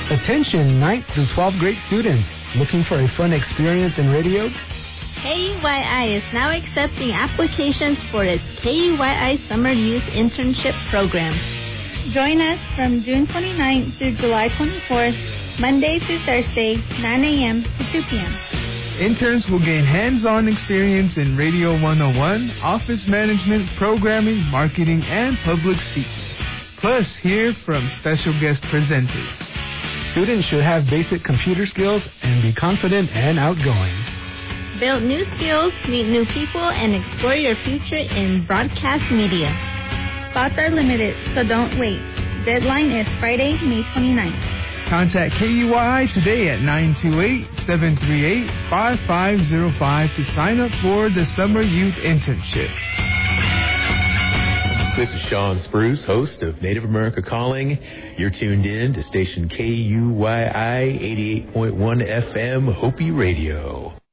Attention 9th through 12th grade students. Looking for a fun experience in radio? KUYI is now accepting applications for its KUYI Summer Youth Internship Program. Join us from June 29th through July 24th, Monday through Thursday, 9 a.m. to 2 p.m. Interns will gain hands-on experience in Radio 101, office management, programming, marketing, and public speaking. Plus, hear from special guest presenters. Students should have basic computer skills and be confident and outgoing. Build new skills, meet new people, and explore your future in broadcast media. Spots are limited, so don't wait. Deadline is Friday, May 29th. Contact KUYI today at 928-738-5505 to sign up for the Summer Youth Internship. This is Sean Spruce, host of Native America Calling. You're tuned in to station KUYI 88.1 FM, Hopi Radio.